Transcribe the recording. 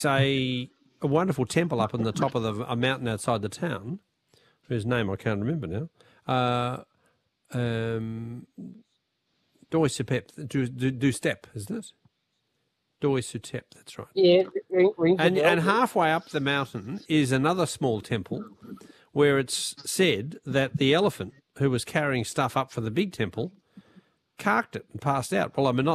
a wonderful temple up on the top of a mountain outside the town, whose name I can't remember now. Doi Supep, do Step, isn't it? Doi Sutep, that's right. Yeah, and halfway up the mountain is another small temple where it's said that the elephant who was carrying stuff up for the big temple carked it and passed out. Well, I mean, not